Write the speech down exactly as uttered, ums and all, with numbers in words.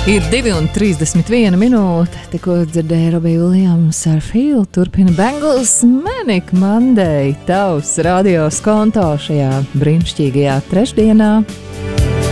Ir divi un trīsdesmit viena minūte, tikko dzirdēju Robiju Williams ar Feel, turpina Bangles Manic Monday, tavs radios konto šajā brīnišķīgajā trešdienā.